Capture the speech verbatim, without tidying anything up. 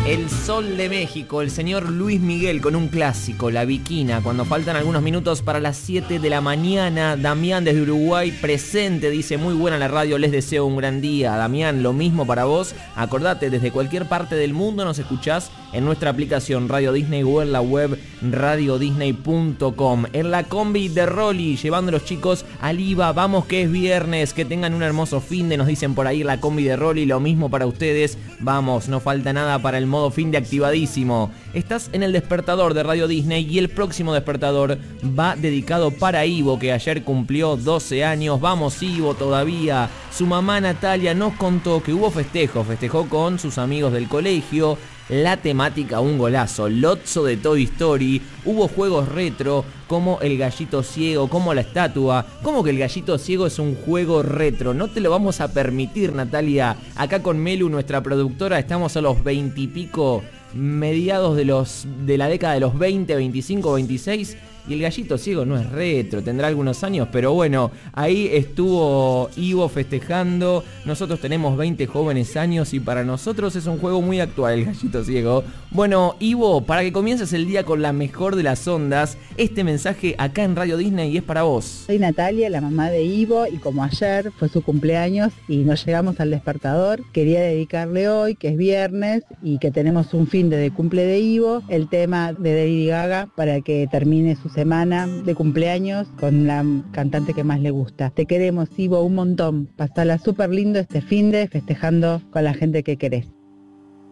El Sol de México, el señor Luis Miguel con un clásico, La Bikina. Cuando faltan algunos minutos para las siete de la mañana, Damián desde Uruguay presente, dice: muy buena la radio, les deseo un gran día. Damián, lo mismo para vos. Acordate, desde cualquier parte del mundo nos escuchás en nuestra aplicación Radio Disney o en la web radio disney punto com. En la combi de Rolly, llevando a los chicos al I V A. Vamos que es viernes, que tengan un hermoso fin de, nos dicen por ahí la combi de Rolly. Lo mismo para ustedes. Vamos, no falta nada para el modo fin de activadísimo. Estás en el despertador de Radio Disney y el próximo despertador va dedicado para Ivo, que ayer cumplió doce años. Vamos Ivo todavía. Su mamá Natalia nos contó que hubo festejo, festejó con sus amigos del colegio. La temática, un golazo, Lotso de Toy Story. Hubo juegos retro como el gallito ciego, como la estatua. ¿Cómo que el gallito ciego es un juego retro? No te lo vamos a permitir, Natalia. Acá con Melu, nuestra productora, estamos a los veintipico, mediados de los de la década de los veinte, veinticinco, veintiséis. Y el gallito ciego no es retro, tendrá algunos años, pero bueno, ahí estuvo Ivo festejando. Nosotros tenemos veinte jóvenes años y para nosotros es un juego muy actual el gallito ciego. Bueno, Ivo, para que comiences el día con la mejor de las ondas, este mensaje acá en Radio Disney es para vos. Soy Natalia, la mamá de Ivo, y como ayer fue su cumpleaños y nos llegamos al despertador, quería dedicarle hoy, que es viernes y que tenemos un fin de cumple de Ivo, el tema de Lady Gaga para que termine su semana de cumpleaños con la cantante que más le gusta. Te queremos, Ivo, un montón. Pasala súper lindo este finde festejando con la gente que querés.